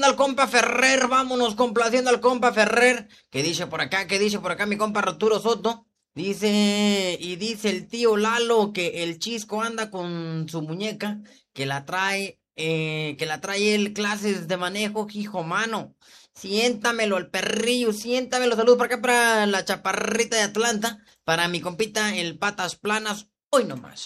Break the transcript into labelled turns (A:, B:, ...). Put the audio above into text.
A: complaciendo al compa Ferrer, vámonos complaciendo al compa Ferrer. ¿Qué dice por acá mi compa Arturo Soto? Dice el tío Lalo que el Chisco anda con su muñeca, que la trae él clases de manejo, hijo mano. Siéntamelo al perrillo, siéntamelo. Saludos para acá para la chaparrita de Atlanta, para mi compita el Patas Planas, hoy nomás.